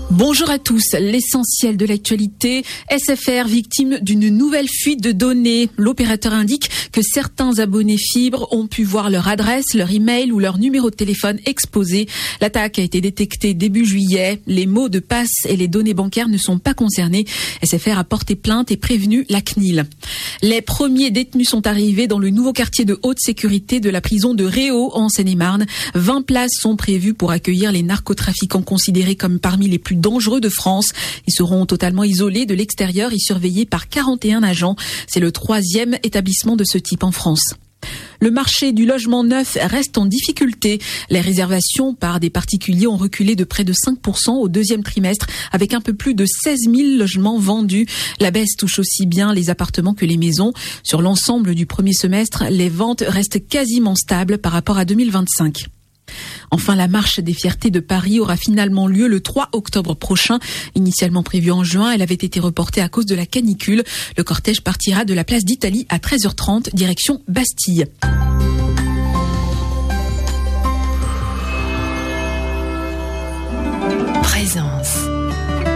Bonjour à tous. L'essentiel de l'actualité. SFR victime d'une nouvelle fuite de données. L'opérateur indique que certains abonnés fibre ont pu voir leur adresse, leur email ou leur numéro de téléphone exposés. L'attaque a été détectée début juillet. Les mots de passe et les données bancaires ne sont pas concernés. SFR a porté plainte et prévenu la CNIL. Les premiers détenus sont arrivés dans le nouveau quartier de haute sécurité de la prison de Réau en Seine-et-Marne. 20 places sont prévues pour accueillir les narcotrafiquants considérés comme parmi les plus dangereux de France. Ils seront totalement isolés de l'extérieur et surveillés par 41 agents. C'est le 3e établissement de ce type en France. Le marché du logement neuf reste en difficulté. Les réservations par des particuliers ont reculé de près de 5% au deuxième trimestre, avec un peu plus de 16 000 logements vendus. La baisse touche aussi bien les appartements que les maisons. Sur l'ensemble du premier semestre, les ventes restent quasiment stables par rapport à 2025. Enfin, la marche des fiertés de Paris aura finalement lieu le 3 octobre prochain. Initialement prévue en juin, elle avait été reportée à cause de la canicule. Le cortège partira de la place d'Italie à 13h30, direction Bastille. Présence,